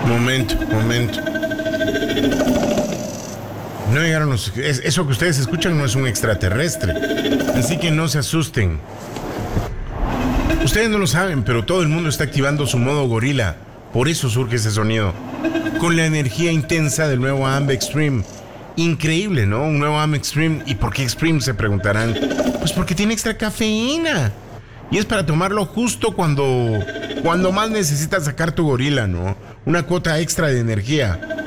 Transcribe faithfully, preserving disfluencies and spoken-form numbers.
Momento, momento. No llegaron los... Eso que ustedes escuchan no es un extraterrestre. Así que no se asusten. Ustedes no lo saben, pero todo el mundo está activando su modo gorila. Por eso surge ese sonido. Con la energía intensa del nuevo A M B Extreme. Increíble, ¿no? Un nuevo A M B Extreme. ¿Y por qué Extreme? Se preguntarán. Pues porque tiene extra cafeína. Y es para tomarlo justo cuando... Cuando más necesitas sacar tu gorila, ¿no? Una cuota extra de energía.